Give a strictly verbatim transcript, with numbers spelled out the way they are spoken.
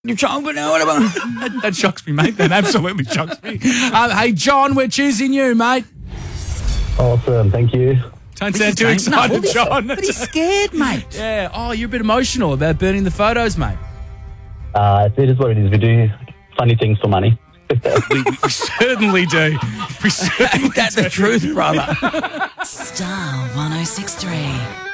You're trying, but no, whatever. that, that shocks me, mate. That absolutely shocks me. Um, hey, John, we're choosing you, mate. Awesome, thank you. Don't sound too excited, no, John. But he's scared, mate. Yeah. Oh, you're a bit emotional about burning the photos, mate. Uh, it is what it is. We do funny things for money. we, we certainly do. We certainly Ain't that the truth, brother? Star one oh six three.